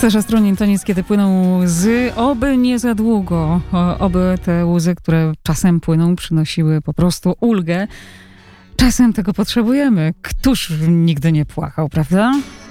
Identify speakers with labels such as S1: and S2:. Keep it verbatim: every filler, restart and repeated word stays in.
S1: Stasza Strunin, to nic, kiedy płyną łzy, oby nie za długo, o, oby te łzy, które czasem płyną, przynosiły po prostu ulgę. Czasem tego potrzebujemy. Któż nigdy nie płakał, prawda?